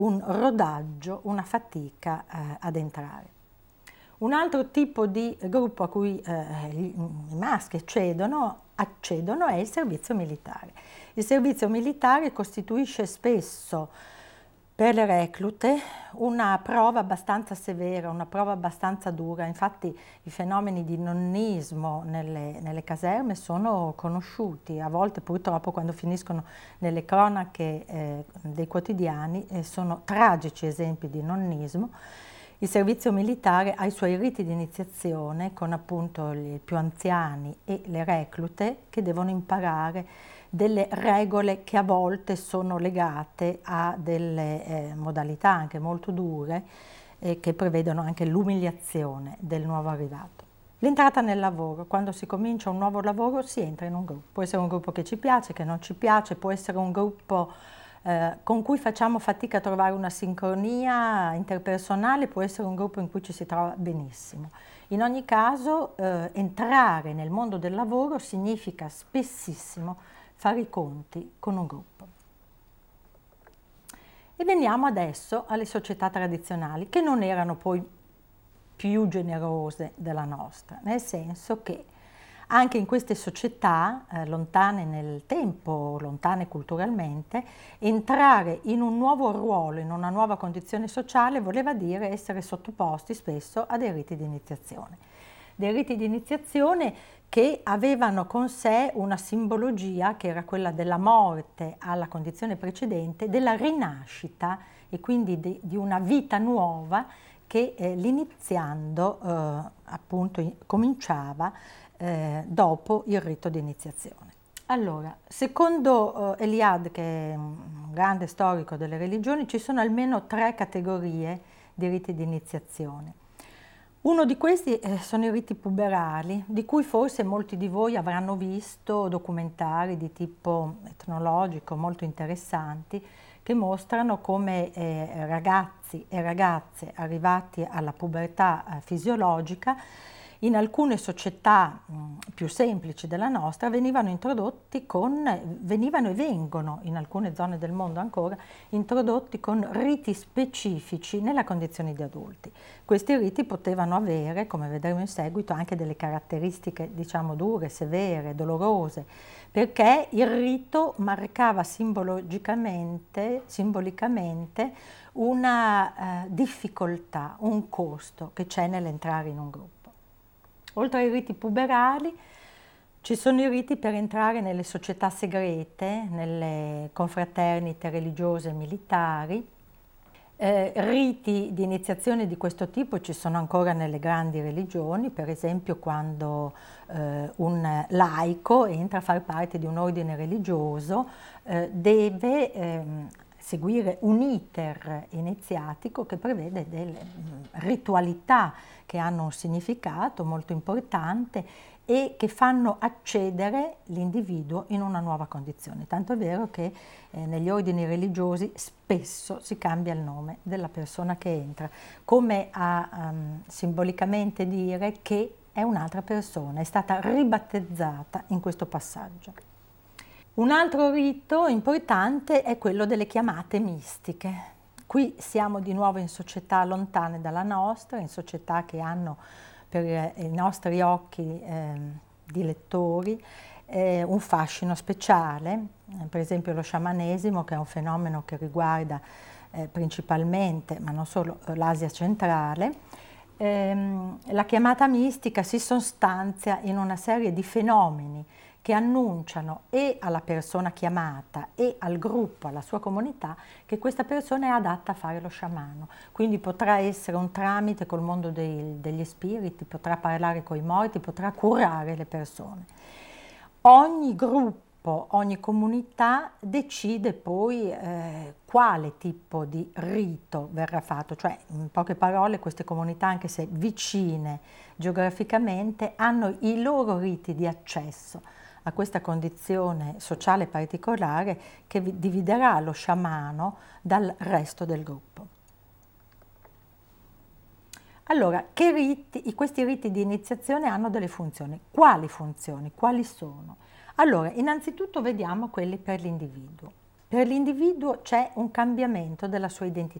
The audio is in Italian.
un rodaggio, una fatica ad entrare. Un altro tipo di gruppo a cui i maschi accedono è il servizio militare. Il servizio militare costituisce spesso per le reclute una prova abbastanza severa, una prova abbastanza dura. Infatti i fenomeni di nonnismo nelle caserme sono conosciuti. A volte purtroppo quando finiscono nelle cronache dei quotidiani sono tragici esempi di nonnismo. Il servizio militare ha i suoi riti di iniziazione con appunto i più anziani e le reclute che devono imparare delle regole che a volte sono legate a delle modalità anche molto dure che prevedono anche l'umiliazione del nuovo arrivato. L'entrata nel lavoro, quando si comincia un nuovo lavoro si entra in un gruppo, può essere un gruppo che ci piace, che non ci piace, può essere un gruppo con cui facciamo fatica a trovare una sincronia interpersonale, può essere un gruppo in cui ci si trova benissimo. In ogni caso entrare nel mondo del lavoro significa spessissimo fare i conti con un gruppo. E veniamo adesso alle società tradizionali, che non erano poi più generose della nostra, nel senso che anche in queste società, lontane nel tempo, lontane culturalmente, entrare in un nuovo ruolo, in una nuova condizione sociale, voleva dire essere sottoposti spesso a dei riti di iniziazione. Dei riti di iniziazione che avevano con sé una simbologia che era quella della morte alla condizione precedente, della rinascita e quindi di una vita nuova che l'iniziando appunto cominciava dopo il rito di iniziazione. Allora, secondo Eliade, che è un grande storico delle religioni, ci sono almeno 3 categorie di riti di iniziazione. Uno di questi sono i riti puberali, di cui forse molti di voi avranno visto documentari di tipo etnologico molto interessanti, che mostrano come ragazzi e ragazze arrivati alla pubertà fisiologica in alcune società più semplici della nostra venivano e vengono in alcune zone del mondo ancora introdotti con riti specifici nella condizione di adulti. Questi riti potevano avere, come vedremo in seguito, anche delle caratteristiche diciamo dure, severe, dolorose, perché il rito marcava simbolicamente una difficoltà, un costo che c'è nell'entrare in un gruppo. Oltre ai riti puberali ci sono i riti per entrare nelle società segrete, nelle confraternite religiose e militari. Riti di iniziazione di questo tipo ci sono ancora nelle grandi religioni, per esempio quando un laico entra a far parte di un ordine religioso, deve seguire un iter iniziatico che prevede delle ritualità che hanno un significato molto importante e che fanno accedere l'individuo in una nuova condizione. Tanto è vero che negli ordini religiosi spesso si cambia il nome della persona che entra, come a simbolicamente dire che è un'altra persona, è stata ribattezzata in questo passaggio. Un altro rito importante è quello delle chiamate mistiche. Qui siamo di nuovo in società lontane dalla nostra, in società che hanno per i nostri occhi di lettori un fascino speciale, per esempio lo sciamanesimo, che è un fenomeno che riguarda principalmente, ma non solo, l'Asia centrale. La chiamata mistica si sostanzia in una serie di fenomeni che annunciano e alla persona chiamata e al gruppo, alla sua comunità, che questa persona è adatta a fare lo sciamano. Quindi potrà essere un tramite col mondo degli spiriti, potrà parlare coi morti, potrà curare le persone. Ogni gruppo, ogni comunità decide poi quale tipo di rito verrà fatto, cioè in poche parole queste comunità, anche se vicine geograficamente, hanno i loro riti di accesso a questa condizione sociale particolare che dividerà lo sciamano dal resto del gruppo. Allora, questi riti di iniziazione hanno delle funzioni. Quali funzioni? Quali sono? Allora, innanzitutto vediamo quelli per l'individuo. Per l'individuo c'è un cambiamento della sua identità.